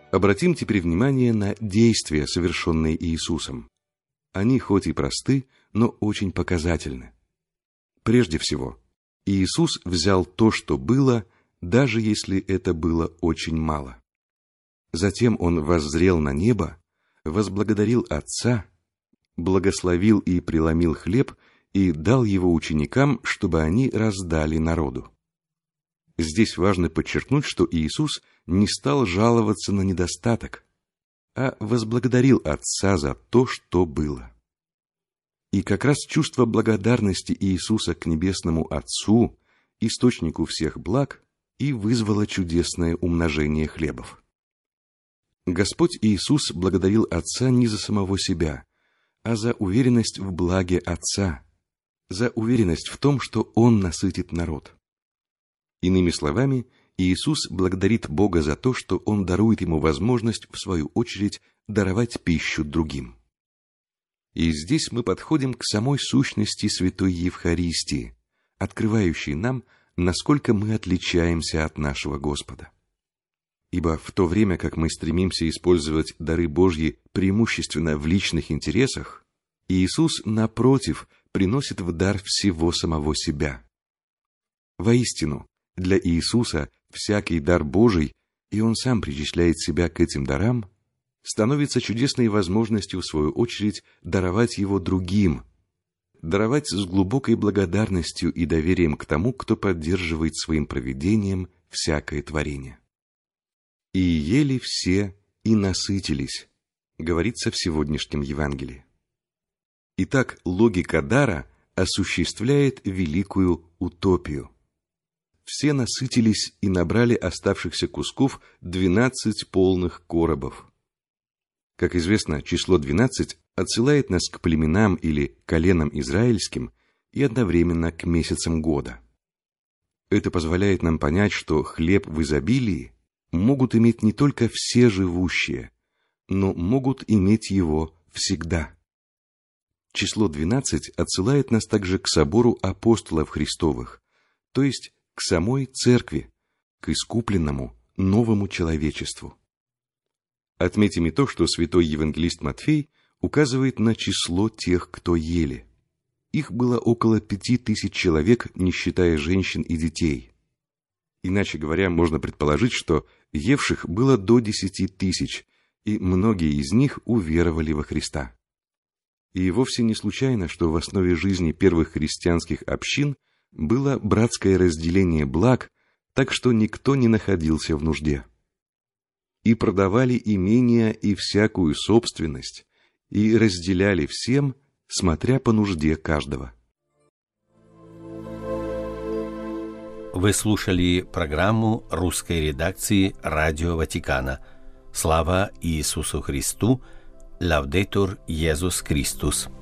Обратим теперь внимание на действия, совершенные Иисусом. Они хоть и просты, но очень показательны. Прежде всего, Иисус взял то, что было, даже если это было очень мало. Затем Он воззрел на небо, возблагодарил Отца, благословил и преломил хлеб и дал его ученикам, чтобы они раздали народу. Здесь важно подчеркнуть, что Иисус не стал жаловаться на недостаток, а возблагодарил Отца за то, что было. И как раз чувство благодарности Иисуса к Небесному Отцу, источнику всех благ, и вызвало чудесное умножение хлебов. Господь Иисус благодарил Отца не за самого себя, а за уверенность в благе Отца, за уверенность в том, что Он насытит народ. Иными словами, Иисус благодарит Бога за то, что Он дарует ему возможность, в свою очередь, даровать пищу другим. И здесь мы подходим к самой сущности Святой Евхаристии, открывающей нам, насколько мы отличаемся от нашего Господа. Ибо в то время, как мы стремимся использовать дары Божьи преимущественно в личных интересах, Иисус, напротив, приносит в дар всего самого себя. Воистину, для Иисуса всякий дар Божий, и Он сам причисляет себя к этим дарам, становится чудесной возможностью, в свою очередь, даровать его другим, даровать с глубокой благодарностью и доверием к тому, кто поддерживает своим провидением всякое творение. «И ели все, и насытились», говорится в сегодняшнем Евангелии. Итак, логика дара осуществляет великую утопию. Все насытились и набрали оставшихся кусков 12 полных коробов. Как известно, число 12 отсылает нас к племенам или коленам израильским и одновременно к месяцам года. Это позволяет нам понять, что хлеб в изобилии могут иметь не только все живущие, но могут иметь его всегда. Число 12 отсылает нас также к собору апостолов Христовых, то есть к самой церкви, к искупленному новому человечеству. Отметим и то, что святой евангелист Матфей указывает на число тех, кто ели. Их было около 5000 человек, не считая женщин и детей. Иначе говоря, можно предположить, что евших было до 10 000, и многие из них уверовали во Христа. И вовсе не случайно, что в основе жизни первых христианских общин было братское разделение благ, так что никто не находился в нужде. И продавали имения и всякую собственность, и разделяли всем, смотря по нужде каждого. Вы слушали программу русской редакции Радио Ватикана. Слава Иисусу Христу! Лаудетур Иисус Христос!